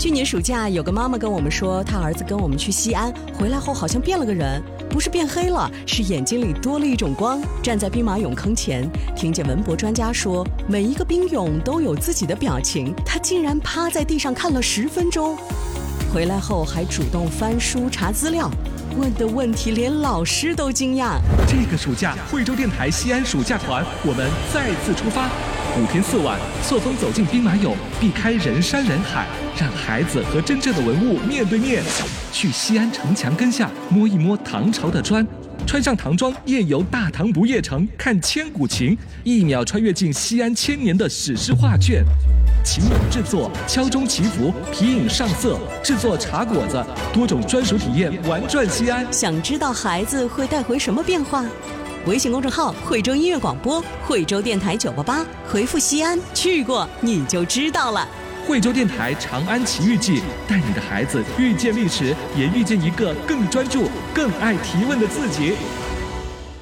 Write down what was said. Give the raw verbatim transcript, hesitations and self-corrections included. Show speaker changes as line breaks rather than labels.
去年暑假，有个妈妈跟我们说，她儿子跟我们去西安，回来后好像变了个人，不是变黑了，是眼睛里多了一种光。站在兵马俑坑前，听见文博专家说，每一个兵俑都有自己的表情，他竟然趴在地上看了十分钟。回来后还主动翻书查资料，问的问题连老师都惊讶。
这个暑假，惠州电台西安暑假团，我们再次出发，五天四晚，错峰走进兵马俑，避开人山人海，让孩子和真正的文物面对面。去西安城墙根下摸一摸唐朝的砖，穿上唐装夜游大唐不夜城，看千古情，一秒穿越进西安千年的史诗画卷。琴俑制作、敲钟祈福、皮影上色、制作茶果子，多种专属体验玩转西安。
想知道孩子会带回什么变化？微信公众号惠州音乐广播，惠州电台九八八，回复西安去过你就知道了。
惠州电台长安奇遇记，带你的孩子遇见历史，也遇见一个更专注、更爱提问的自己。